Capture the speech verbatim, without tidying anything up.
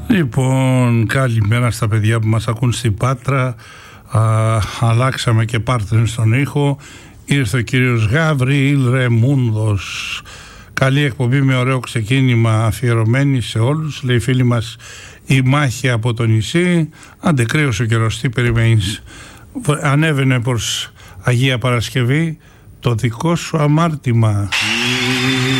Λοιπόν, καλημέρα στα παιδιά που μας ακούν στην Πάτρα. Α, αλλάξαμε και πάρτεν στον ήχο. Ήρθε ο κύριος Γαβριήλ Ρεμούνδος. Καλή εκπομπή με ωραίο ξεκίνημα, αφιερωμένη σε όλους. Λέει φίλη μας η μάχη από το νησί. Αντεκραίωσε ο καιρός, τι περιμένεις? Ανέβαινε προς Αγία Παρασκευή το δικό σου αμάρτημα.